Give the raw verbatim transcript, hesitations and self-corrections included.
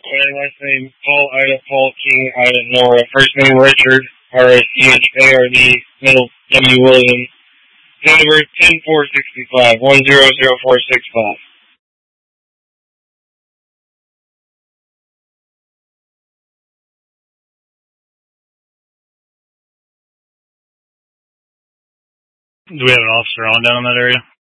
My last name, Paul Ida, Paul King Ida Nora. First name, Richard, R S C H A R D, middle, W. William. Date of birth, ten four sixty-five, one zero zero four six five. Do we have an officer on down in that area?